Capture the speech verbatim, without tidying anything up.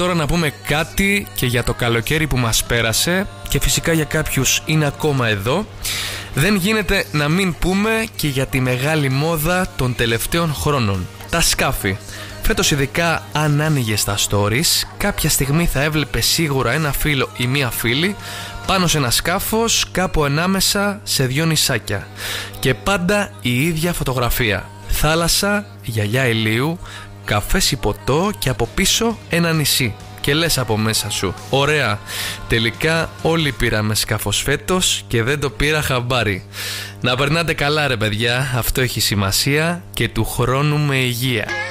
Τώρα να πούμε κάτι και για το καλοκαίρι που μας πέρασε και φυσικά για κάποιους είναι ακόμα εδώ. Δεν γίνεται να μην πούμε και για τη μεγάλη μόδα των τελευταίων χρόνων, τα σκάφη. Φέτος ειδικά αν άνοιγες τα stories, κάποια στιγμή θα έβλεπε σίγουρα ένα φίλο ή μία φίλη πάνω σε ένα σκάφος κάπου ανάμεσα σε δυο νησάκια. Και πάντα η ίδια φωτογραφία. Θάλασσα, γυαλιά ηλίου, καφές ποτό και από πίσω ένα νησί. Και λες από μέσα σου, ωραία, τελικά όλοι πήραμε σκάφος φέτος και δεν το πήρα χαμπάρι. Να περνάτε καλά ρε παιδιά, αυτό έχει σημασία, και του χρόνου με υγεία.